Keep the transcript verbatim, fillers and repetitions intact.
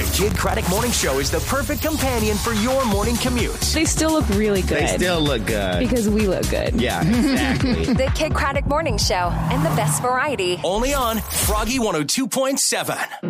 Kid Craddock Morning Show is the perfect companion for your morning commute. They still look really good. They still look good. Because we look good. Yeah, exactly. The Kid Craddock Morning Show and the best variety. Only on Froggy one oh two point seven.